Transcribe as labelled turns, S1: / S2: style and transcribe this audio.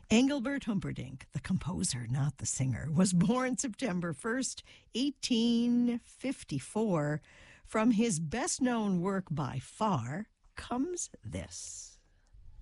S1: Engelbert Humperdinck, the composer, not the singer, was born September 1st, 1854. From his best-known work by far comes this.